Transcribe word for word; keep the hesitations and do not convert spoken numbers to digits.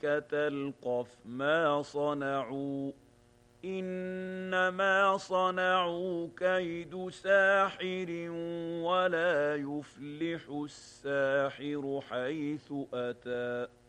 تلقف ما صنعوا إنما صنعوا كيد ساحر ولا يفلح الساحر حيث أتى